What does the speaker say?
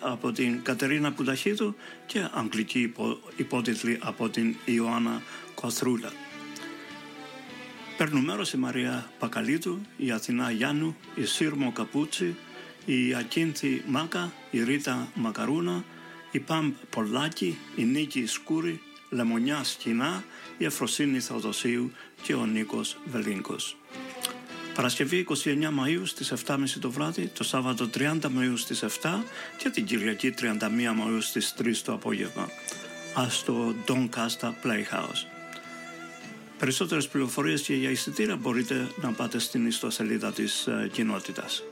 από την Κατερίνα Πουταχίδου και αγγλική υπότιτλοι από την Ιωάννα Κοθρούλα. Παίρνουν μέρος η Μαρία Πακαλίτου, η Αθηνά Γιάννου, η Σύρμο Καπούτσι, η Ακίνθη Μάκα, η Ρίτα Μακαρούνα, η Πάμπ Πολάκη, η Νίκη Σκούρη, Λεμονιά Σκινά, η Εφροσύνη Θεοδοσίου και ο Νίκος Βελίνκος. Παρασκευή 29 Μαΐου στις 7.30 το βράδυ, το Σάββατο 30 Μαΐου στις 7 και την Κυριακή 31 Μαΐου στις 3 το απόγευμα στο Doncaster Playhouse. Περισσότερες πληροφορίες και για εισιτήρια μπορείτε να πάτε στην ιστοσελίδα της κοινότητας.